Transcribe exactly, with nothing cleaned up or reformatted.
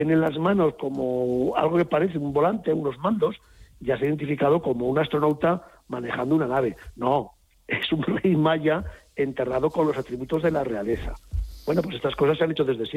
tiene en las manos como algo que parece un volante, unos mandos, ya se ha identificado como un astronauta manejando una nave. No, es un rey maya enterrado con los atributos de la realeza. Bueno, pues estas cosas se han hecho desde siempre.